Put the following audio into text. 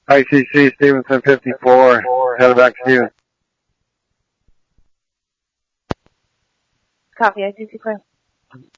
ICC Stevenson 54, headed back to you. Copy, ICC clear.